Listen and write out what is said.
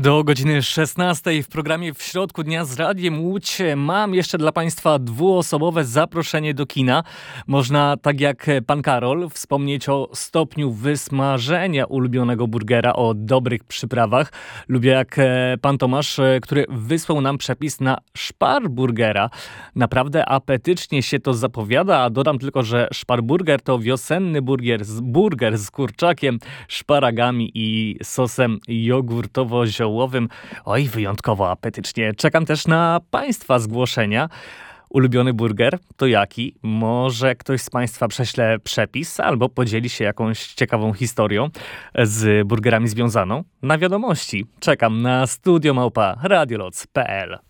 Do godziny 16 w programie W środku dnia z Radiem Łódź mam jeszcze dla Państwa dwuosobowe zaproszenie do kina. Można, tak jak pan Karol, wspomnieć o stopniu wysmażenia ulubionego burgera, o dobrych przyprawach. Lubię jak pan Tomasz, który wysłał nam przepis na szparburgera. Naprawdę apetycznie się to zapowiada, a dodam tylko, że szparburger to wiosenny burger z kurczakiem, szparagami i sosem jogurtowo-ziołowym. Oj, wyjątkowo apetycznie. Czekam też na Państwa zgłoszenia. Ulubiony burger to jaki? Może ktoś z Państwa prześle przepis albo podzieli się jakąś ciekawą historią z burgerami związaną? Na wiadomości. Czekam na studio@radioloc.pl.